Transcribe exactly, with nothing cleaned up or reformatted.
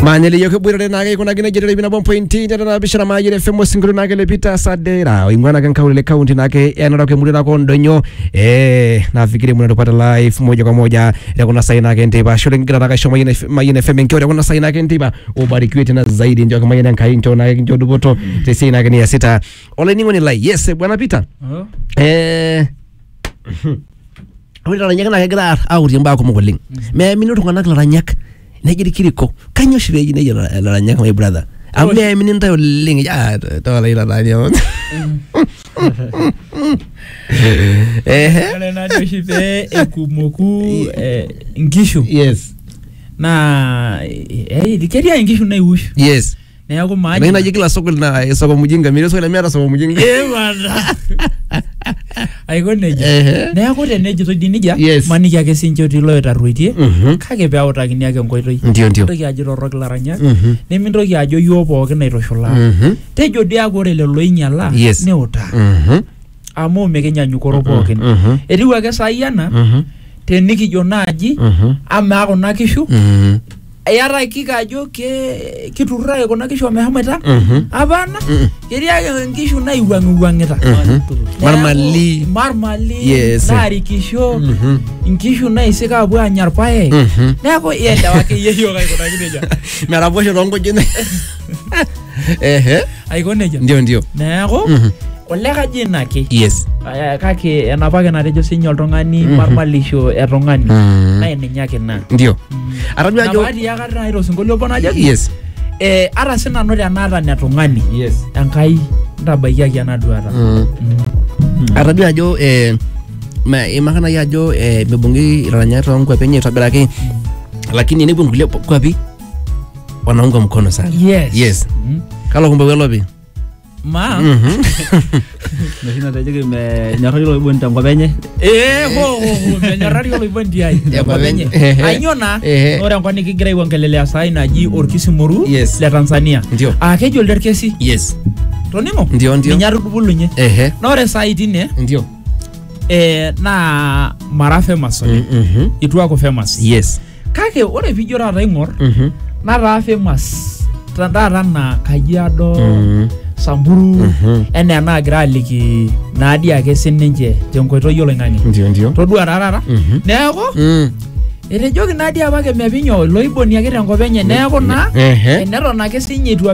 Manyeli yoke bwire nage kuna gine jere bina point na bishara majire femo singuru nage lepita sadera ingwana kan kaule county nake yana ke mulina ko ndonyo eh nafikiri mnatopata live moja kwa moja ya kuna saina yake ndiba shule ngira naka shoma yine mayine feme nkyo kuna saina yake ndiba ubarikiwe tena zaidi ndio kama yine nkainto na ndio duboto tesina yake ni ya sita ole ningo ni lai yes bwana Peter eh Wala ranyaka na kegira out yamba ko mogoling me minuto kana kala ranyak negiri kiriko kanyo shibeji ne la ranyak my brother amme mininta yo ling ya to la ila ranyo eh na do shibe ekumoku ngishu yes na eh dikeria ngishu na iwushu yes na yako maji na jikila soko na soko mujinga mire so ile mera soko mujinga eh bana aiko neje na yako teneje to dinija maniki yake sinjoti lo etaruitie kake pe autakini yake nkoitoi ndio ndio ntoki ajo rorok laranya nemintoki ajo yo pookin naitoshula tejo dia gore lelo inyala neuta amu mekenyanyukoro pookin etiu ake saiyana tenikijo naji ama kuna kishu ayara kika ajo ke kiturra kuna kishu amehameta abana keria kishu na iwanguwangeta marmali marmali nari kishu nkishu na isika abu anyarpae nako yenda wake yeyo kai kuna kineja marabosho rongo jene ehe aikoneja ndio ndio nako olega jina ke yes kake enapake natejo sinyo oltung'ani marmalisho etong'ani na eninyake na ndio arabia ajo nabadi yakata iro singolio bona ajo yes eh ara sina no yanata netong'ani yes enkai ndabayiaki anaduata arabia ajo eh ma imakana yajo eh mebungi ranyato ngwa penye tabiraki lakini nibu ngule kwapi wanaunga mkono sana yes yes kala kumbe welobi ma mashina tajike me nyarari lo ibonta ngwabenye eh ho ho me nyarari lo ibondi ai ngwabenye anyona ora ngwani kigira iwangelele asai naji orkisimoru le Tanzania ah kejo derkesi yes tonimo ndio ndio nyaru dubulunye ehe nore site ne ndio eh na mara famous mhm itu ako famous yes kake ore video ra ingor mhm na ra famous tandara na Kajiado Samburu ene na graliki na adia ke sininje tenkoito yoloing'ange ndio ndio todua rarara neeko etejoki na adia bake mepinyo loiboni ake tenkopenye neeko na enerona ke sinye